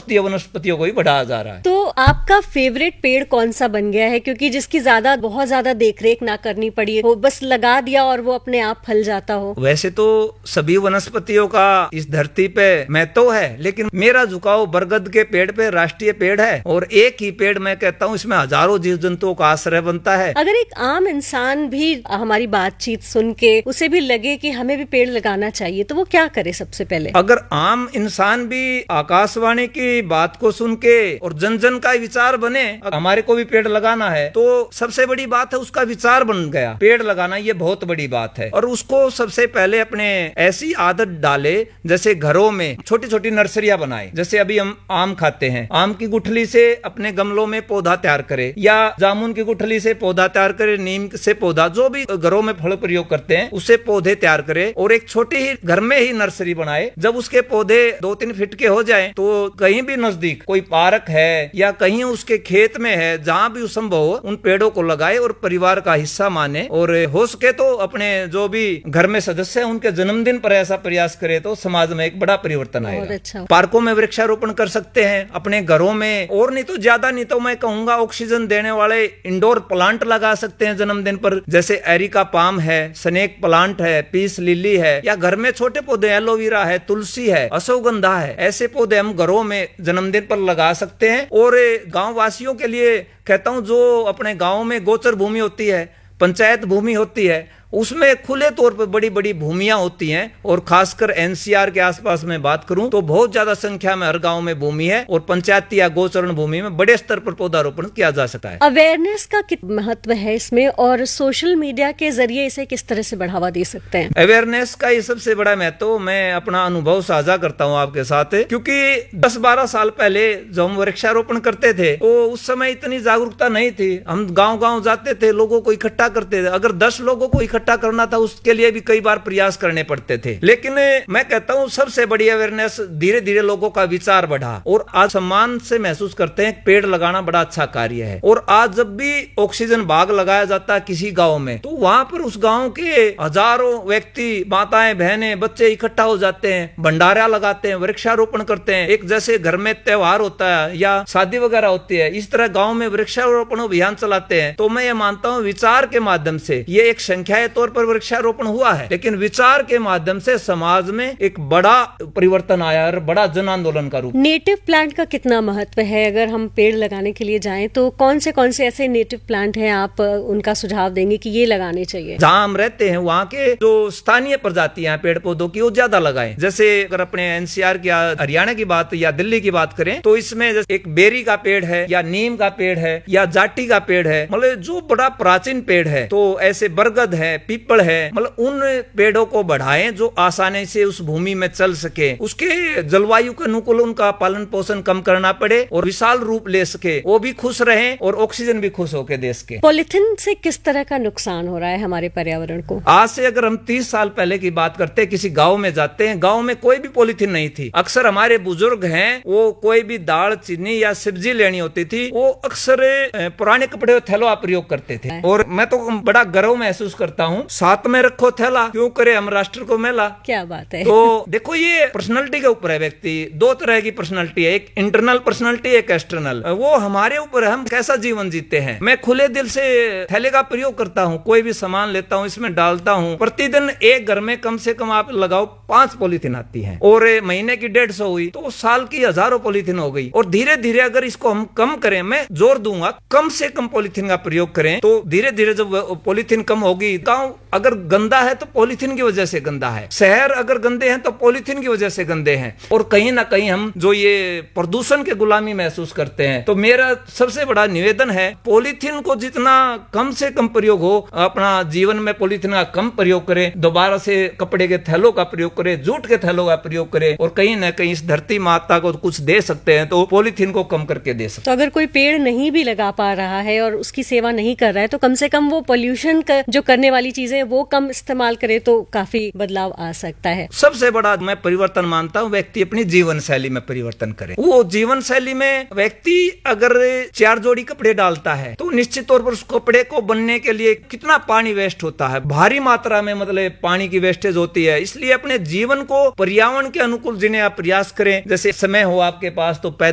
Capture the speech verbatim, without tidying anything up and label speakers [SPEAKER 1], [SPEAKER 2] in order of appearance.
[SPEAKER 1] औषधीय वनस्पतियों को भी बढ़ाया जा रहा है।
[SPEAKER 2] तो आपका फेवरेट पेड़ कौन सा बन गया है, क्योंकि जिसकी ज्यादा बहुत ज्यादा देखरेख ना करनी पड़ी हो, बस लगा दिया और वो अपने आप फल जाता हो?
[SPEAKER 1] वैसे तो सभी वनस्पतियों का इस धरती पे महत्व है, लेकिन मेरा झुकाव बरगद के पेड़ पे, राष्ट्रीय पेड़ है, और एक ही पेड़ मैं कहता हूँ इसमें हजारों जीव जंतुओं का आश्रय बनता है।
[SPEAKER 2] अगर एक आम इंसान भी हमारी बातचीत सुन के उसे भी लगे कि हमें भी पेड़ लगाना चाहिए, तो वो क्या करे सबसे पहले?
[SPEAKER 1] अगर आम इंसान भी आकाशवाणी की बात को सुन के और जन जन का विचार बने, हमारे को भी पेड़ लगाना है, तो सबसे बड़ी बात है उसका विचार बन गया। पेड़ लगाना ये बहुत बड़ी बात है, और उसको सबसे पहले अपने ऐसी आदत डाले, जैसे घरों में छोटी छोटी नर्सरियां बनाए। जैसे अभी हम आम खाते हैं, आम की गुठली से अपने गमलों में पौधा तैयार करे, या जामुन की गुठली से पौधा तैयार करे, नीम से पौधा, जो भी घरों में फल प्रयोग करते हैं उससे पौधे तैयार करे, और एक छोटी ही घर में ही नर्सरी बनाए। जब उसके पौधे दो तीन फीट के हो जाएं, तो कहीं भी नजदीक कोई पार्क है या कहीं उसके खेत में है, जहां भी संभव हो उन पेड़ों को लगाए और परिवार का हिस्सा माने। और हो सके तो अपने जो भी घर में सदस्य है उनके जन्मदिन पर ऐसा प्रयास करे तो समाज में एक बड़ा परिवर्तन आएगा।
[SPEAKER 2] अच्छा।
[SPEAKER 1] पार्कों में वृक्षारोपण कर सकते हैं अपने घरों में, और नहीं तो ज्यादा नहीं तो मैं कहूंगा ऑक्सीजन देने वाले इंडोर प्लांट लगा सकते हैं जन्मदिन पर, जैसे एरिका पाम है, स्नेक प्लांट है, पीस लिली है, या घर में छोटे पौधे एलोवेरा है, तुलसी है, अश्वगंधा है, ऐसे पौधे हम घरों में जन्मदिन पर लगा सकते हैं। और गांव वासियों के लिए कहता हूं, जो अपने गांव में गोचर भूमि होती है, पंचायत भूमि होती है, उसमें खुले तौर पर बड़ी बड़ी भूमियां होती हैं, और खासकर एनसीआर के आसपास में बात करूं तो बहुत ज्यादा संख्या में हर गांव में भूमि है, और पंचायती या गोचरण भूमि में बड़े स्तर पर पौधारोपण किया जा सकता है।
[SPEAKER 2] अवेयरनेस का कितना महत्व है इसमें, और सोशल मीडिया के जरिए इसे किस तरह से बढ़ावा दे सकते हैं?
[SPEAKER 1] अवेयरनेस का ये सबसे बड़ा महत्व मैं अपना अनुभव साझा करता हूं आपके साथ, क्योंकि दस बारह साल पहले जो हम वृक्षारोपण करते थे तो उस समय इतनी जागरूकता नहीं थी। हम गाँव गाँव जाते थे, लोगों को इकट्ठा करते थे, अगर दस लोगों को इकट्ठा करना था उसके लिए भी कई बार प्रयास करने पड़ते थे। लेकिन मैं कहता हूं सबसे बड़ी अवेयरनेस, धीरे धीरे लोगों का विचार बढ़ा, और आज सम्मान से महसूस करते हैं पेड़ लगाना बड़ा अच्छा कार्य है। और आज जब भी ऑक्सीजन बाग लगाया जाता है किसी गांव में, तो वहां पर उस गांव के हजारों व्यक्ति, माताएं, बहनें, बच्चे इकट्ठा हो जाते हैं, भंडारा लगाते हैं, वृक्षारोपण करते हैं। एक जैसे घर में त्योहार होता है या शादी वगैरह होती है, इस तरह गांव में वृक्षारोपण अभियान चलाते हैं। तो मैं ये मानता हूं विचार के माध्यम से, ये एक संख्या तौर पर वृक्षारोपण हुआ है, लेकिन विचार के माध्यम से समाज में एक बड़ा परिवर्तन आया और बड़ा जन आंदोलन का रूप।
[SPEAKER 2] नेटिव प्लांट का कितना महत्व है? अगर हम पेड़ लगाने के लिए जाएं तो कौन से कौन से ऐसे नेटिव प्लांट हैं, आप उनका सुझाव देंगे कि ये लगाने चाहिए?
[SPEAKER 1] जहां हम रहते हैं वहां के जो स्थानीय प्रजातियां हैं पेड़ पौधों की, वो ज्यादा लगाएं। जैसे अगर अपने एनसीआर की, हरियाणा की बात या दिल्ली की बात करें, तो इसमें एक बेरी का पेड़ है, या नीम का पेड़ है, या जाटी का पेड़ है, मतलब जो बड़ा प्राचीन पेड़ है। तो ऐसे बरगद है, पीपल है, मतलब उन पेड़ों को बढ़ाएं जो आसानी से उस भूमि में चल सके, उसके जलवायु के अनुकूल उनका पालन पोषण कम करना पड़े और विशाल रूप ले सके, वो भी खुश रहें और ऑक्सीजन भी खुश होके दे सके।
[SPEAKER 2] पॉलिथीन से किस तरह का नुकसान हो रहा है हमारे पर्यावरण को?
[SPEAKER 1] आज से अगर हम तीस साल पहले की बात करते हैं, किसी गांव में जाते हैं, गांव में कोई भी पॉलिथीन नहीं थी। अक्सर हमारे बुजुर्ग हैं, वो कोई भी दाल, चीनी या सब्जी लेनी होती थी, वो अक्सर पुराने कपड़े थैलों का प्रयोग करते थे। और मैं तो बड़ा गर्व महसूस करता हूँ, साथ में रखो थैला, क्यों करे हम राष्ट्र को मेला।
[SPEAKER 2] क्या बात है।
[SPEAKER 1] तो देखो ये पर्सनालिटी के ऊपर है। व्यक्ति दो तरह की पर्सनालिटी है, एक इंटरनल पर्सनालिटी, एक एक्सटर्नल। वो हमारे ऊपर है, हम कैसा जीवन जीते हैं। मैं खुले दिल से थैले का प्रयोग करता हूँ, कोई भी सामान लेता हूँ इसमें डालता हूँ। प्रतिदिन एक घर में कम से कम आप लगाओ पांच पॉलीथीन आती है, और महीने की डेढ़ सौ हुई तो साल की हजारों पॉलीथीन हो गई। और धीरे धीरे अगर इसको हम कम करें, मैं जोर दूंगा कम से कम पॉलीथीन का प्रयोग करें, तो धीरे धीरे जब पॉलीथीन कम होगी, गाँव अगर गंदा है तो पॉलीथीन की वजह से गंदा है, शहर अगर गंदे हैं तो पॉलीथीन की वजह से गंदे हैं, और कहीं ना कहीं हम जो ये प्रदूषण के गुलामी महसूस करते हैं। तो मेरा सबसे बड़ा निवेदन है, पॉलीथीन को जितना कम से कम प्रयोग हो, अपना जीवन में पॉलीथीन का कम प्रयोग करें, दोबारा से कपड़े के थैलों का प्रयोग करें, जूट के थैलों का प्रयोग करें, और कहीं ना कहीं इस धरती माता को कुछ दे सकते हैं तो पॉलीथीन को कम करके दे सकते हैं।
[SPEAKER 2] तो अगर कोई पेड़ नहीं भी लगा पा रहा है और उसकी सेवा नहीं कर रहा है, तो कम से कम वो पॉल्यूशन जो करने वाली चीजें वो कम इस्तेमाल करे तो काफी बदलाव आ सकता है।
[SPEAKER 1] सबसे बड़ा मैं परिवर्तन मानता हूँ, व्यक्ति अपनी जीवन शैली में परिवर्तन करे। वो जीवन शैली में व्यक्ति अगर चार जोड़ी कपड़े डालता है तो निश्चित तौर पर उस कपड़े को बनने के लिए कितना पानी वेस्ट होता है, भारी मात्रा में मतलब पानी की वेस्टेज होती है। इसलिए अपने जीवन को पर्यावरण के अनुकूल जीने आप प्रयास करें। जैसे समय हो आपके पास तो